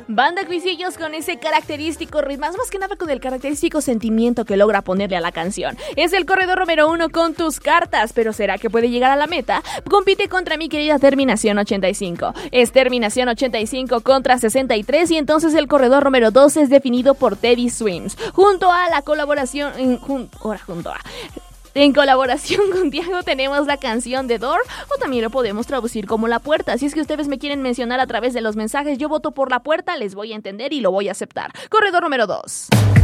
Banda Cuisillos con ese característico ritmo, más que nada con el característico sentimiento que logra ponerle a la canción. Es el corredor número 1 con Tus Cartas, pero ¿será que puede llegar a la meta? Compite contra mi querida Terminación 85. Es Terminación 85 contra 63 y entonces el corredor número 2 es definido por Teddy Swims. En colaboración con Diego tenemos la canción de Door, o también lo podemos traducir como La Puerta. Si es que ustedes me quieren mencionar a través de los mensajes, yo voto por La Puerta, les voy a entender y lo voy a aceptar. Corredor número 2.